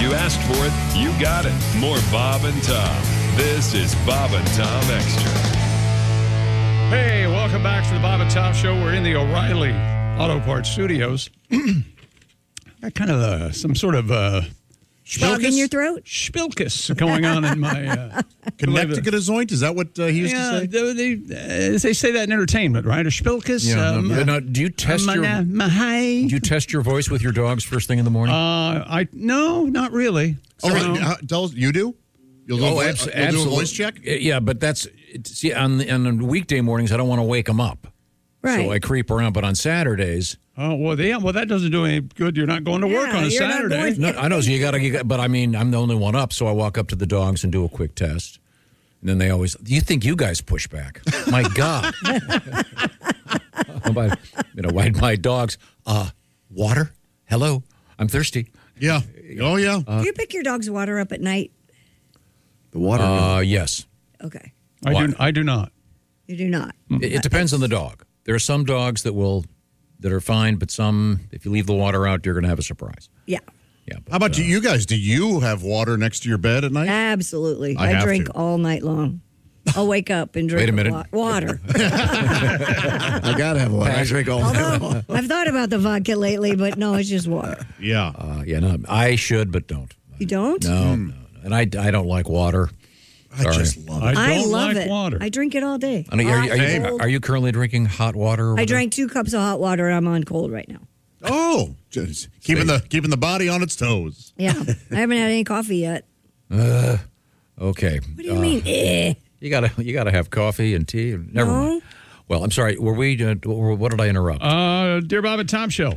You asked for it, you got it. More Bob and Tom. This is Bob and Tom Extra. Hey, welcome back to the Bob and Tom Show. We're in the O'Reilly Auto Parts Studios. Got kind of some sort of Frog in your throat? Spilkus going on in my... Connecticutizoint? Is that what he used to say? They say that in entertainment, right? A spilkus? Do you test your voice with your dogs first thing in the morning? No, not really. Tell us, you do? You'll do a voice check? Yeah, but on the weekday mornings, I don't want to wake them up. Right. So I creep around, but on Saturdays... Oh, well, that doesn't do any good. You're not going to work on a Saturday. No, I know, so you got to, but I mean, I'm the only one up, so I walk up to the dogs and do a quick test. And then they always, you think you guys push back. My God. My dogs, water? Hello? I'm thirsty. Yeah. Oh, yeah. Do you pick your dog's water up at night? The water? Yes. Okay. I do not. You do not? It depends on the dog. There are some dogs that are fine, but some, if you leave the water out, you're going to have a surprise. Yeah. Yeah. But, how about you guys? Do you have water next to your bed at night? Absolutely. I drink all night long. I'll wake up and drink Wait a minute. Water. I got to have water. I drink all night long. I've thought about the vodka lately, but no, it's just water. Yeah. No, I should, but don't. You don't? No. And I don't like water. I just love it. I don't love like it. water. I drink it all day. Are you currently drinking hot water? I drank 2 cups of hot water, and I'm on cold right now. Oh, just keeping the body on its toes. Yeah. I haven't had any coffee yet. Okay. What do you mean, You gotta have coffee and tea. Never mind. Well, I'm sorry. Were we? What did I interrupt? Dear Bob and Tom Show.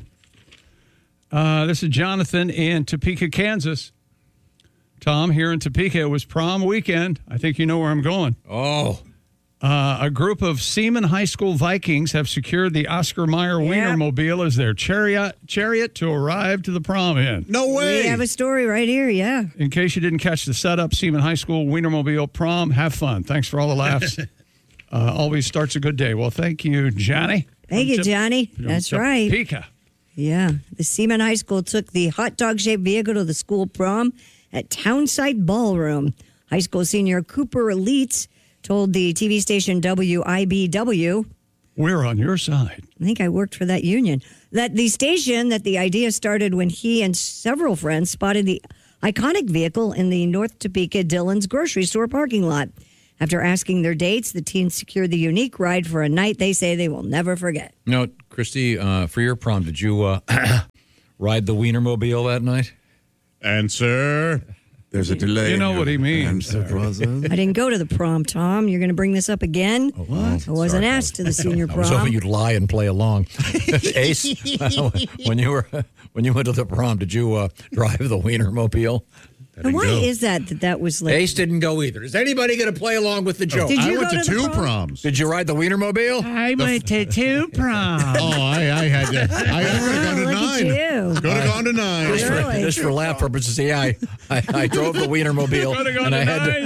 This is Jonathan in Topeka, Kansas. Tom, here in Topeka, it was prom weekend. I think you know where I'm going. Oh. A group of Seaman High School Vikings have secured the Oscar Mayer Wienermobile as their chariot to arrive to the prom in. No way. We have a story right here, yeah. In case you didn't catch the setup, Seaman High School Wienermobile prom. Have fun. Thanks for all the laughs. Always starts a good day. Well, thank you, Johnny. Thank you, Johnny. That's right. Topeka. Yeah. The Seaman High School took the hot dog-shaped vehicle to the school prom at Townsite Ballroom. High school senior Cooper Elites told the TV station WIBW, "We're on your side." I think I worked for that union. That the station, that the idea started when he and several friends spotted the iconic vehicle in the North Topeka Dillon's grocery store parking lot. After asking their dates, the teens secured the unique ride for a night they say they will never forget. No, Christy, for your prom, did you ride the Wienermobile that night? Answer. There's a delay. You know what he means. I didn't go to the prom, Tom. You're going to bring this up again? Oh, what? I wasn't asked to the senior prom. I was hoping you'd lie and play along. Ace, when you went to the prom, did you drive the Wienermobile? And why is that was like... Ace didn't go either. Is anybody going to play along with the joke? Did you I went go to the 2 proms. Did you ride the Wienermobile? I went to 2 proms. Oh, I had to. I could have gone to look 9. at you. Could have gone to 9. Really? Just for laugh purposes, yeah, I drove the Wienermobile, and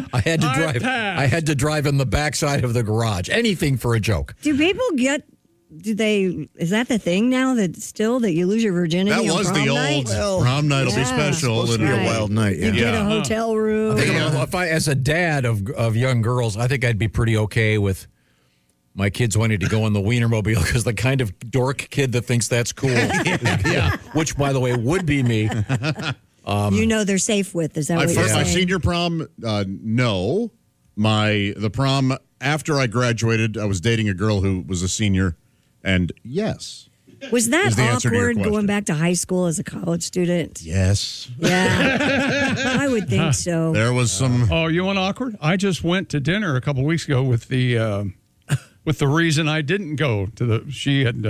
I had to drive in the backside of the garage. Anything for a joke. Do people get... Is that the thing now that you lose your virginity That on was prom the night? old prom night will be special. It'll be a wild night. You get a hotel room. If I, as a dad of young girls, I think I'd be pretty okay with my kids wanting to go on the Wienermobile because the kind of dork kid that thinks that's cool, which, by the way, would be me. They're safe with. Is that what you're My saying? senior prom, no. The prom after I graduated, I was dating a girl who was a senior, and yes. Was that is the answer to your awkward question. going back to high school as a college student? Yes. Yeah, I would think so. There was some. Oh, you want awkward? I just went to dinner a couple weeks ago with the reason I didn't go to the. She had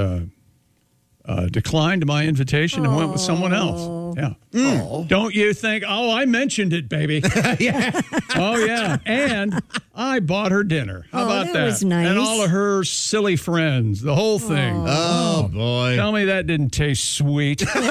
declined my invitation and went with someone else. Yeah. Don't you think? Oh, I mentioned it, baby. Yeah. Oh, yeah. And I bought her dinner. How about that? That was nice. And all of her silly friends, the whole thing. Oh, boy. Tell me that didn't taste sweet. By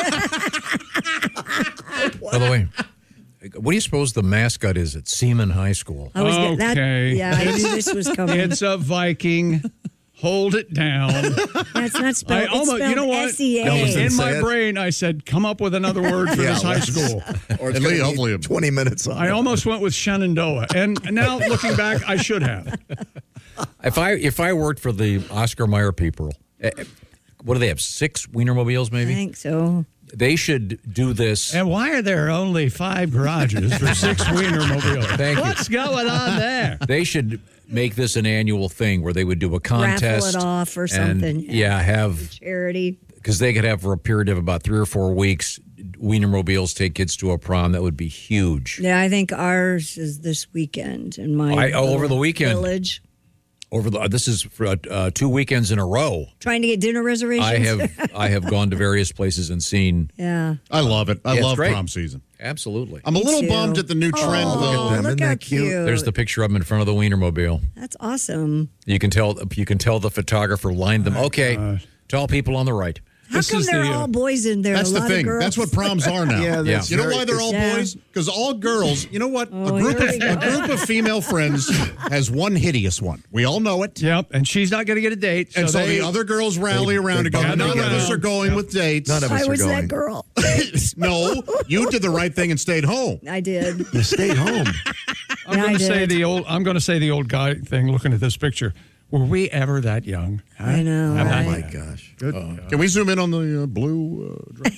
the way, what do you suppose the mascot is at Seaman High School? I was Okay. I knew this was coming. It's a Viking hold it down. That's not spelled. I almost, it's spelled you know what? SEA. In my say it. brain, I said, come up with another word for this high school. Or At it's least, gonna be hopefully, 20 minutes on I it. almost went with Shenandoah. And now looking back, I should have. If I worked for the Oscar Mayer people, what do they have? 6 Wienermobiles, I maybe? think so. They should do this. And why are there only 5 garages for 6 Wienermobiles? Thank you. What's going on there? They should make this an annual thing where they would do a contest. Raffle it off or and, something. have Charity. because they could have for a period of about 3 or 4 weeks. Wienermobiles take kids to a prom. That would be huge. Yeah, I think ours is this weekend in my over the weekend. village. This is for 2 weekends in a row. Trying to get dinner reservations. I have gone to various places and seen. Yeah. I love it. I Yeah, it's love great. prom season. Absolutely. I'm a Me little too. bummed at the new trend, Oh, though. them. look Isn't how that cute? cute. There's the picture of them in front of the Wienermobile. That's awesome. You can tell the photographer lined them. Okay, tall people on the right. How This come is there the, are all boys in there? That's a the lot thing. Of girls? That's what proms are now. Yeah, that's You know very- why they're all Yeah. boys? Because all girls, you know what? Oh, a here we go. group of female friends has one hideous one. We all know it. Yep, and she's not going to get a date. And so they- the other girls rally around and go, gather none of us around. are going with dates. None of us I are was going. that girl. No, you did the right thing and stayed home. I did. You stayed home. I'm Yeah, going I to say did. I'm going to say the old guy thing. Looking at this picture, were we ever that young? Huh? I know, I'm not- right? Oh, my gosh. Can we zoom in on the blue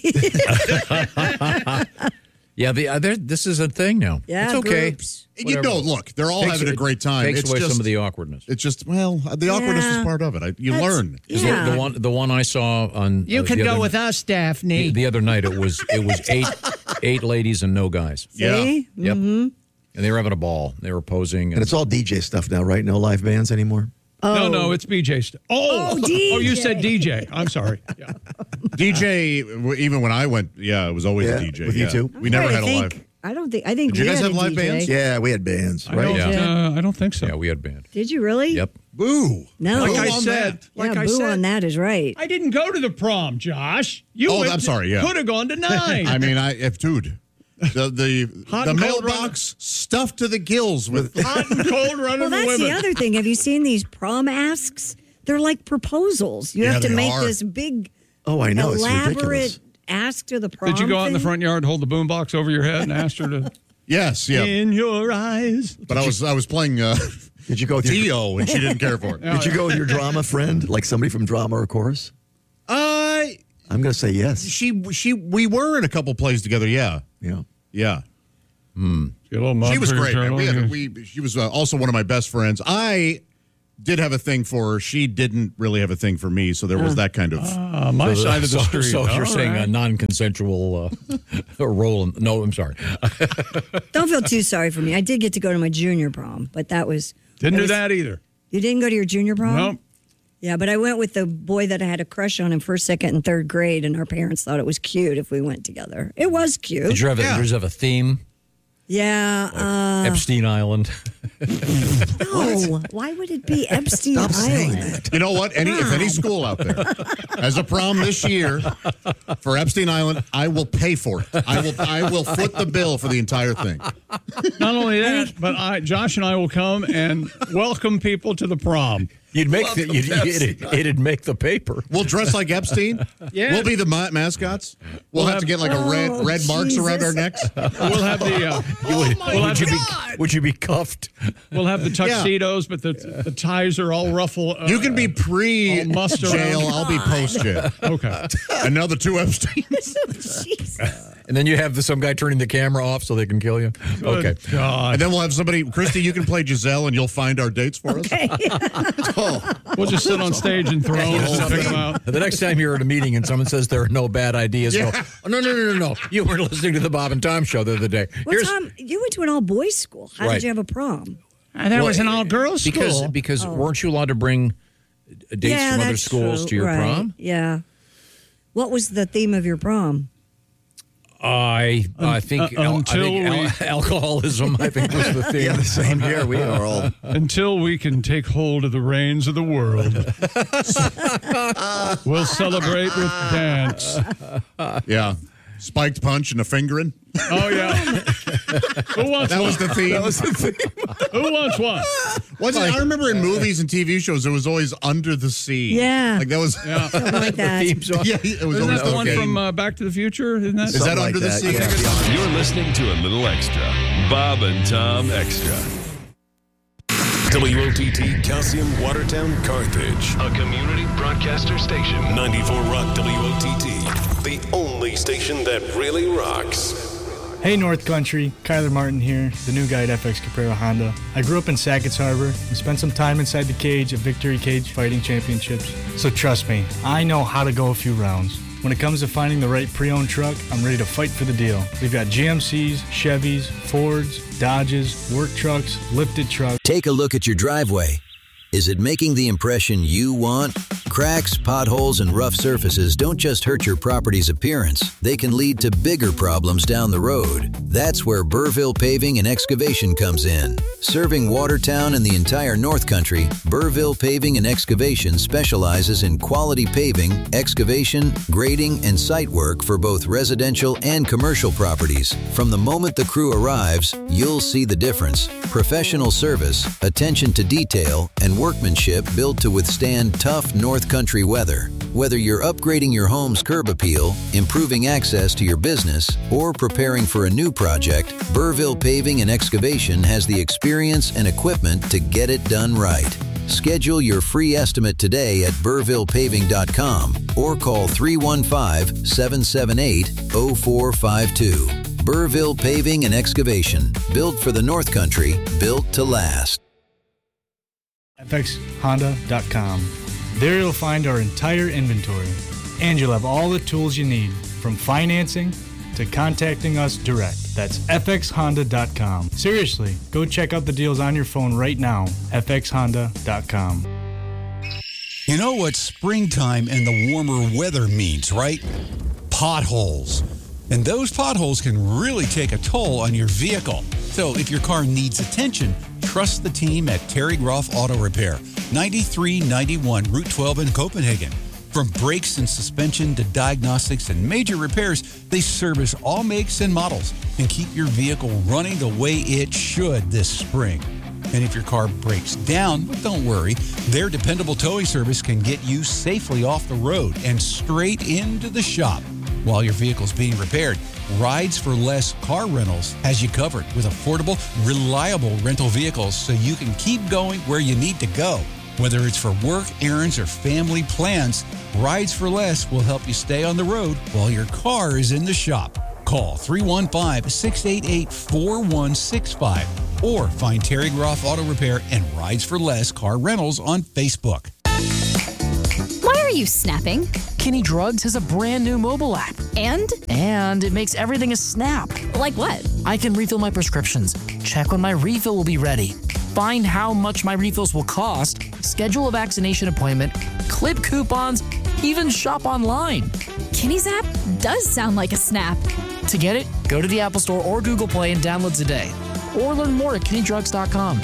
dress? Yeah, this is a thing now. Yeah, it's okay. groups. You know, look, they're all having a great time. Takes It's away just, some of the awkwardness. It's just, well, the awkwardness is Yeah. part of it. You That's- learn. 'Cause Yeah. The one I saw on You can the go other- with us, Daphne. the other night. It was 8 ladies and no guys. Yeah. See? Yep. And they were having a ball. They were posing. And it's all DJ stuff now, right? No live bands anymore? No, it's BJ. Oh, DJ. Oh, you said DJ. I'm sorry. Yeah. DJ, even when I went, it was always Yeah, a DJ. with you too? We never had a live. I don't think. I think Did you we guys had have a live DJ. bands? Yeah, we had bands, I right? don't, Yeah. I don't think so. yeah, we had band. Did you really? Yep. Boo. No. Like Boo I on said, that. like yeah, I boo said, on that is right. I didn't go to the prom, Josh. You Oh, went I'm sorry, yeah. Could have gone to 9. I mean, dude, the Hot and cold mailbox stuffed to the gills with. hot and cold running Well, that's women. the other thing. Have you seen these prom asks? They're like proposals. You Yeah, have to they make are. this big, Oh, I know. It's elaborate ridiculous. ask to the prom. Did you go out in the thing? front yard, hold the boombox over your head, and ask her to? Yes, yeah. In your eyes. But I was playing Did you go with your, Dio, and she didn't care for it. Did you go with your drama friend, like somebody from drama or chorus? Uh, I'm going to say yes. we were in a couple plays together. Yeah, Yeah. yeah. Get a little mud She was for your great. Man. journal. She was also one of my best friends. I did have a thing for her. She didn't really have a thing for me, so there was that kind of. My side of the street. So you're All saying right. a non-consensual role? No, I'm sorry. Don't feel too sorry for me. I did get to go to my junior prom, but that was Didn't do was- that either. You didn't go to your junior prom? Nope. Yeah, but I went with the boy that I had a crush on in first, second, and third grade, and our parents thought it was cute if we went together. It was cute. Did you have a theme? Yeah. Epstein Island. No. Why would it be Epstein Stop saying Island? that. You know what? If any school out there has a prom this year for Epstein Island, I will pay for it. I will foot the bill for the entire thing. Not only that, but Josh and I will come and welcome people to the prom. It'd make the paper. We'll dress like Epstein. Yeah. We'll be the mascots. We'll have to get like a red marks around our necks. We'll have the Would you be cuffed? we'll have the tuxedos, but the ties are all ruffled. You can be all mussed around. pre-jail. I'll be post-jail. Okay. And now the two Epsteins. Jeez. And then you have some guy turning the camera off so they can kill you. Okay. God. And then we'll have somebody, Christy, you can play Giselle and you'll find our dates for us. Okay. We'll just sit on stage and thrones and pick them out. The next time you're at a meeting and someone says there are no bad ideas, go, oh, no. You weren't listening to the Bob and Tom show the other day. Well, Tom, you went to an all-boys school. How Right. did you have a prom? That was an all-girls school. Because weren't you allowed to bring dates from other that's schools true. to your Right. prom? Yeah. What was the theme of your prom? I think alcoholism, I think, was the theme. Yeah, the same here. We are all. Until we can take hold of the reins of the world. We'll celebrate with dance. Yeah. Spiked punch and a fingering. Oh, yeah. Who wants That one? was the theme. Who wants one? I remember in movies and TV shows, there was always Under the Sea. Yeah. Like that was. Yeah. Something like that. Yeah, it was Isn't always that the one okay. from Back to the Future? Isn't that? Is that Something Under like the Sea? that, yeah. You're listening to a little extra. Bob and Tom Extra. WOTT Calcium Watertown Carthage. A community broadcaster station. 94 Rock WOTT. The only station that really rocks. Hey North Country, Kyler Martin here, the new guy at FX Caprera Honda. I grew up in Sackett's Harbor and spent some time inside the cage at Victory Cage Fighting Championships. So trust me, I know how to go a few rounds. When it comes to finding the right pre-owned truck, I'm ready to fight for the deal. We've got GMCs, Chevys, Fords, Dodges, work trucks, lifted trucks. Take a look at your driveway. Is it making the impression you want? Cracks, potholes, and rough surfaces don't just hurt your property's appearance. They can lead to bigger problems down the road. That's where Burville Paving and Excavation comes in. Serving Watertown and the entire North Country, Burville Paving and Excavation specializes in quality paving, excavation, grading, and site work for both residential and commercial properties. From the moment the crew arrives, you'll see the difference. Professional service, attention to detail, and workmanship built to withstand tough North Country weather. Whether you're upgrading your home's curb appeal, improving access to your business, or preparing for a new project, Burville Paving and Excavation has the experience and equipment to get it done right. Schedule your free estimate today at burvillepaving.com or call 315-778-0452. Burville Paving and Excavation, built for the North Country, built to last. FXHonda.com. There you'll find our entire inventory, and you'll have all the tools you need, from financing to contacting us direct. That's FXHonda.com. Seriously, go check out the deals on your phone right now. FXHonda.com. You know what springtime and the warmer weather means, right? Potholes. And those potholes can really take a toll on your vehicle. So if your car needs attention, trust the team at Terry Groff Auto Repair, 9391 Route 12 in Copenhagen. From brakes and suspension to diagnostics and major repairs, they service all makes and models and keep your vehicle running the way it should this spring. And if your car breaks down, don't worry. Their dependable towing service can get you safely off the road and straight into the shop. While your vehicle's being repaired, Rides for Less Car Rentals has you covered with affordable, reliable rental vehicles so you can keep going where you need to go. Whether it's for work, errands, or family plans, Rides for Less will help you stay on the road while your car is in the shop. Call 315-688-4165 or find Terry Groff Auto Repair and Rides for Less Car Rentals on Facebook. Why are you snapping? Kenny Drugs has a brand new mobile app. And it makes everything a snap. like what? I can refill my prescriptions, check when my refill will be ready, find how much my refills will cost, schedule a vaccination appointment, clip coupons, even shop online. Kenny's app does sound like a snap. To get it, go to the Apple Store or Google Play and download today. Or learn more at KennyDrugs.com.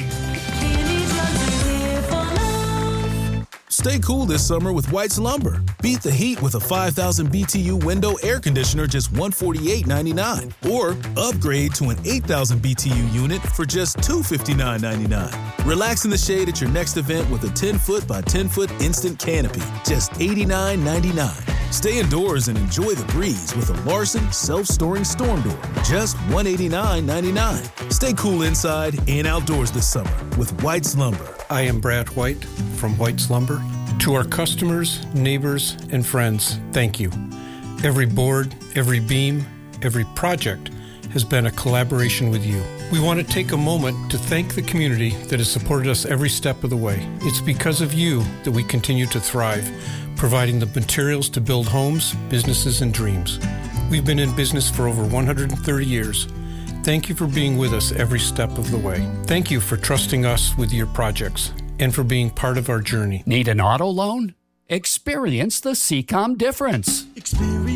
Stay cool this summer with White's Lumber. Beat the heat with a 5,000 BTU window air conditioner, just $148.99. Or upgrade to an 8,000 BTU unit for just $259.99. Relax in the shade at your next event with a 10-foot by 10-foot instant canopy, just $89.99. Stay indoors and enjoy the breeze with a Larson self-storing storm door, just $189.99. Stay cool inside and outdoors this summer with White's Lumber. I am Brad White from White's Lumber. To our customers, neighbors, and friends, thank you. Every board, every beam, every project has been a collaboration with you. We want to take a moment to thank the community that has supported us every step of the way. It's because of you that we continue to thrive, providing the materials to build homes, businesses, and dreams. We've been in business for over 130 years. Thank you for being with us every step of the way. Thank you for trusting us with your projects and for being part of our journey. Need an auto loan? Experience the CCOM difference. Experience